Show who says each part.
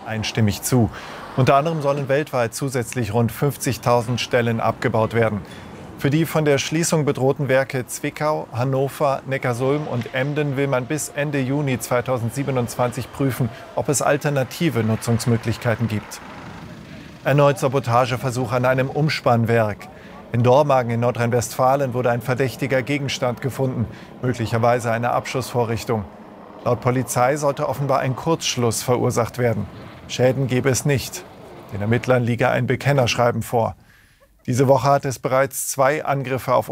Speaker 1: einstimmig zu. Unter anderem sollen weltweit zusätzlich rund 50.000 Stellen abgebaut werden. Für die von der Schließung bedrohten Werke Zwickau, Hannover, Neckarsulm und Emden will man bis Ende Juni 2027 prüfen, ob es alternative Nutzungsmöglichkeiten gibt. Erneut Sabotageversuch an einem Umspannwerk. In Dormagen in Nordrhein-Westfalen wurde ein verdächtiger Gegenstand gefunden, möglicherweise eine Abschussvorrichtung. Laut Polizei sollte offenbar ein Kurzschluss verursacht werden. Schäden gebe es nicht. Den Ermittlern liege ein Bekennerschreiben vor. Diese Woche hat es bereits 2 Angriffe auf